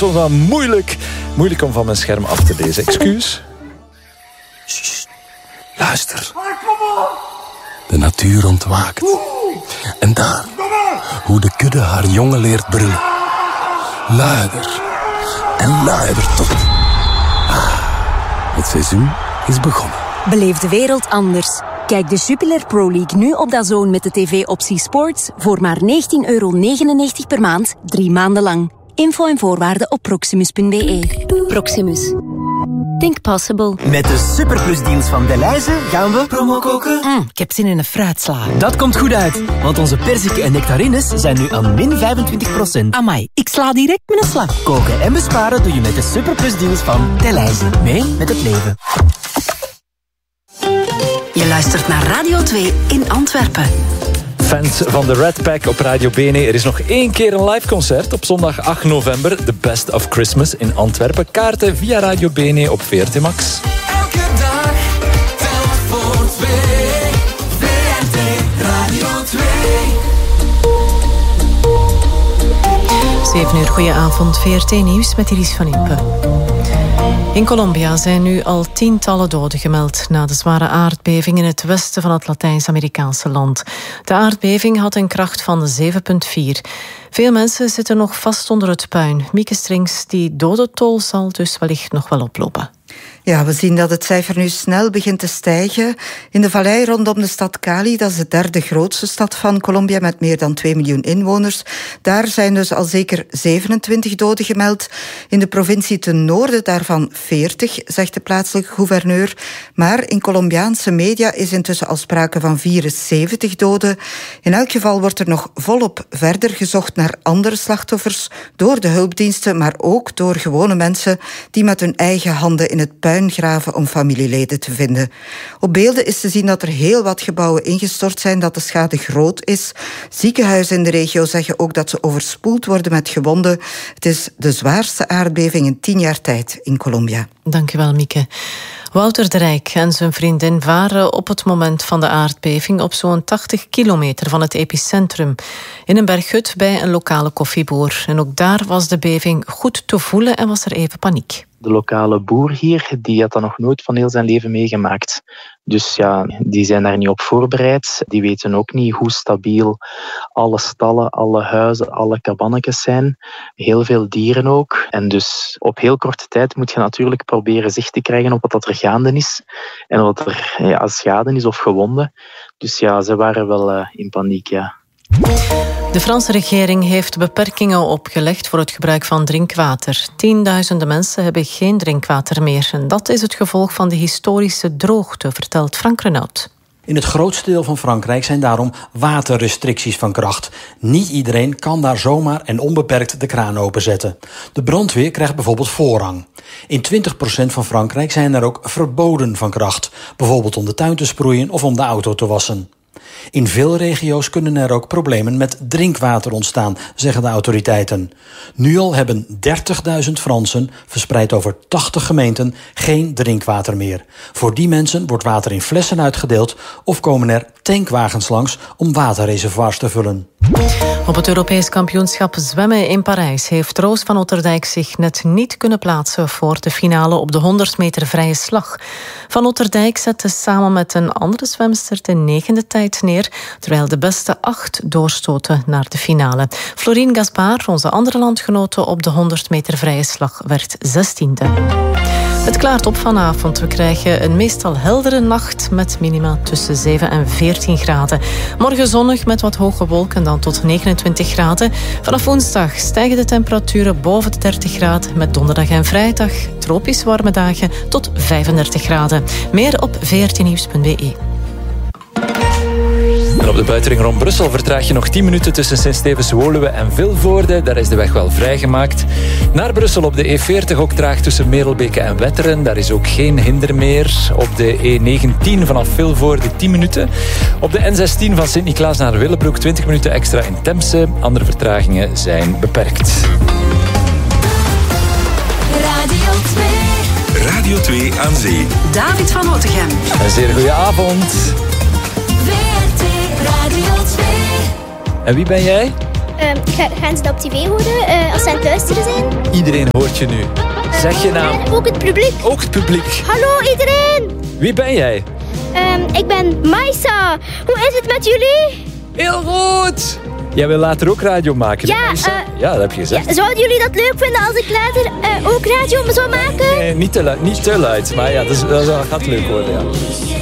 soms wel moeilijk om van mijn scherm af te lezen. Excuus. Sst, luister. De natuur ontwaakt. En daar, hoe de kudde haar jongen leert brullen. Luider en luider tot. Het seizoen is begonnen. Beleef de wereld anders. Kijk de Jupiler Pro League nu op DAZN met de tv-optie Sports voor maar €19,99 per maand, 3 maanden lang. Info en voorwaarden op proximus.be. Proximus. Think possible. Met de superplusdeals van Delhaize gaan we promo koken. Ik heb zin in een fruitsla. Dat komt goed uit, want onze perziken en nectarines zijn nu aan min 25%. Amai, ik sla direct met een slag. Koken en besparen doe je met de superplusdeals van Delhaize. Mee met het leven. Je luistert naar Radio 2 in Antwerpen. Fans van de Red Pack op Radio Bene. Er is nog 1 keer een live concert op zondag 8 november. The Best of Christmas in Antwerpen. Kaarten via Radio Bene op VRT Max. Elke dag, telt voor 2. VRT Radio 2. 7 uur, goedenavond. VRT Nieuws met Iris van Impe. In Colombia zijn nu al tientallen doden gemeld na de zware aardbeving in het westen van het Latijns-Amerikaanse land. De aardbeving had een kracht van 7,4. Veel mensen zitten nog vast onder het puin. Mieke Strings, die dodentol zal dus wellicht nog wel oplopen. Ja, we zien dat het cijfer nu snel begint te stijgen. In de vallei rondom de stad Cali, dat is de 3e grootste stad van Colombia met meer dan 2 miljoen inwoners. Daar zijn dus al zeker 27 doden gemeld. In de provincie ten noorden daarvan 40, zegt de plaatselijke gouverneur. Maar in Colombiaanse media is intussen al sprake van 74 doden. In elk geval wordt er nog volop verder gezocht naar andere slachtoffers door de hulpdiensten, maar ook door gewone mensen die met hun eigen handen in het puin graven om familieleden te vinden. Op beelden is te zien dat er heel wat gebouwen ingestort zijn, dat de schade groot is. Ziekenhuizen in de regio zeggen ook dat ze overspoeld worden met gewonden. Het is de zwaarste aardbeving in 10 jaar tijd in Colombia. Dank u wel, Mieke. Wouter de Rijk en zijn vriendin waren op het moment van de aardbeving op zo'n 80 kilometer van het epicentrum. In een berghut bij een lokale koffieboer. En ook daar was de beving goed te voelen en was er even paniek. De lokale boer hier, die had dat nog nooit van heel zijn leven meegemaakt. Dus ja, die zijn daar niet op voorbereid. Die weten ook niet hoe stabiel alle stallen, alle huizen, alle kabannetjes zijn. Heel veel dieren ook. En dus op heel korte tijd moet je natuurlijk proberen zicht te krijgen op wat er gaande is. En wat er schade is of gewonden. Dus ja, ze waren wel in paniek, ja. De Franse regering heeft beperkingen opgelegd voor het gebruik van drinkwater. Tienduizenden mensen hebben geen drinkwater meer. En dat is het gevolg van de historische droogte, vertelt Frank Renaud. In het grootste deel van Frankrijk zijn daarom waterrestricties van kracht. Niet iedereen kan daar zomaar en onbeperkt de kraan openzetten. De brandweer krijgt bijvoorbeeld voorrang. In 20% van Frankrijk zijn er ook verboden van kracht. Bijvoorbeeld om de tuin te sproeien of om de auto te wassen. In veel regio's kunnen er ook problemen met drinkwater ontstaan, zeggen de autoriteiten. Nu al hebben 30.000 Fransen, verspreid over 80 gemeenten, geen drinkwater meer. Voor die mensen wordt water in flessen uitgedeeld of komen er tankwagens langs om waterreservoirs te vullen. Op het Europees kampioenschap zwemmen in Parijs heeft Roos van Otterdijk zich net niet kunnen plaatsen voor de finale op de 100 meter vrije slag. Van Otterdijk zette samen met een andere zwemster de 9e tijd neer, terwijl de beste 8 doorstoten naar de finale. Florine Gaspard, onze andere landgenote op de 100 meter vrije slag, werd 16e. Het klaart op vanavond. We krijgen een meestal heldere nacht met minima tussen 7 en 14 graden. Morgen zonnig met wat hoge wolken, dan tot 29 graden. Vanaf woensdag stijgen de temperaturen boven de 30 graden... met donderdag en vrijdag tropisch warme dagen tot 35 graden. Meer op vrtnieuws.be. En op de buitenring rond Brussel vertraag je nog 10 minuten tussen Sint-Stevens-Woluwe en Vilvoorde. Daar is de weg wel vrijgemaakt. Naar Brussel op de E40 ook traag tussen Merelbeke en Wetteren. Daar is ook geen hinder meer. Op de E19 vanaf Vilvoorde 10 minuten. Op de N16 van Sint-Niklaas naar Willebroek 20 minuten extra in Temse. Andere vertragingen zijn beperkt. Radio 2. Radio 2 aan zee. David van Otegem. Een zeer goede avond. VRT Radio 2. En wie ben jij? Gaan ze dat op tv horen als ze aan het luisteren zijn? Iedereen hoort je nu. Zeg je naam. En ook het publiek. Ook het publiek. Hallo iedereen. Wie ben jij? Ik ben Maisa. Hoe is het met jullie? Heel goed. Jij wil later ook radio maken, ja, ja, dat heb je gezegd. Ja, zouden jullie dat leuk vinden als ik later ook radio zou maken? Nee, niet te luid, maar ja, dat gaat leuk worden, ja.